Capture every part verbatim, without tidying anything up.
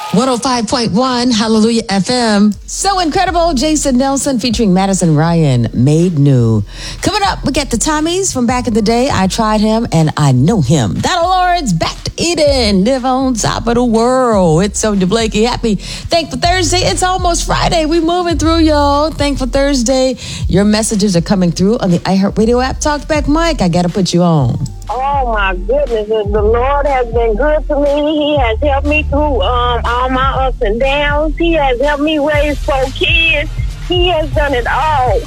one oh five point one Hallelujah F M. So incredible. Jason Nelson featuring Madison Ryan, Made New. Coming up, we get the Tommies from back in the day. I tried him and I know him. Donald Lawrence, Back to Eden, live on top of the world. It's Sonia Blakey. Happy Thankful Thursday. It's almost Friday. We moving through, y'all. Thankful Thursday. Your messages are coming through on the iHeartRadio app. Talkback Mike, I got to put you on. Oh, my goodness. The Lord has been good to me. He has helped me through um, all my ups and downs. He has helped me raise four kids. He has done it all.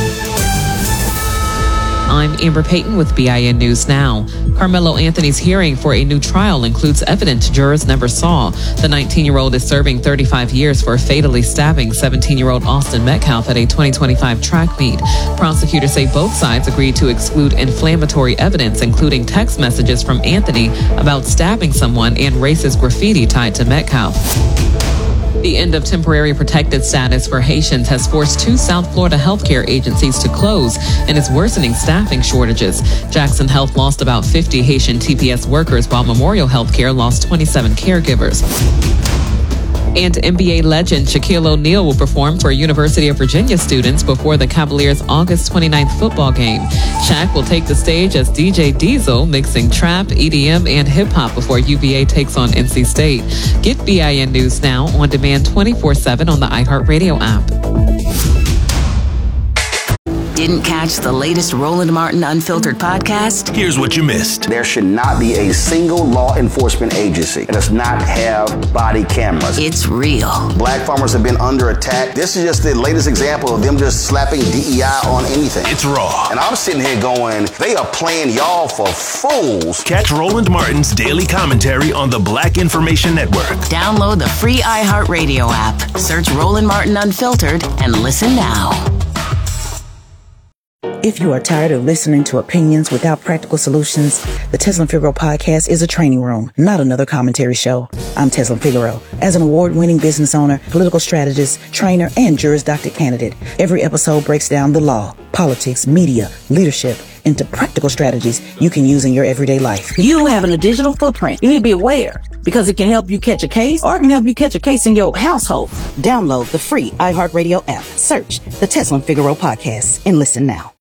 I'm Amber Payton with B I N News Now. Carmelo Anthony's hearing for a new trial includes evidence jurors never saw. The nineteen-year-old is serving thirty-five years for fatally stabbing seventeen-year-old Austin Metcalf at a twenty twenty-five track meet. Prosecutors say both sides agreed to exclude inflammatory evidence, including text messages from Anthony about stabbing someone and racist graffiti tied to Metcalf. The end of temporary protected status for Haitians has forced two South Florida healthcare agencies to close and is worsening staffing shortages. Jackson Health lost about fifty Haitian T P S workers, while Memorial Healthcare lost twenty-seven caregivers. And N B A legend Shaquille O'Neal will perform for University of Virginia students before the Cavaliers' August twenty-ninth football game. Shaq will take the stage as D J Diesel, mixing trap, E D M, and hip-hop before U V A takes on N C State. Get B I N News Now on demand twenty-four seven on the iHeartRadio app. Didn't catch the latest Roland Martin Unfiltered podcast? Here's what you missed. There should not be a single law enforcement agency that does not have body cameras. It's real. Black farmers have been under attack. This is just the latest example of them just slapping D E I on anything. It's raw. And I'm sitting here going, they are playing y'all for fools. Catch Roland Martin's daily commentary on the Black Information Network. Download the free iHeartRadio app. Search Roland Martin Unfiltered and listen now. If you are tired of listening to opinions without practical solutions, the Teslin Figaro podcast is a training room, not another commentary show. I'm Teslin Figaro. As an award-winning business owner, political strategist, trainer, and Juris Doctor candidate, every episode breaks down the law, politics, media, leadership, into practical strategies you can use in your everyday life. You having a digital footprint. You need to be aware because it can help you catch a case or it can help you catch a case in your household. Download the free iHeartRadio app. Search the Teslin Figaro podcast and listen now.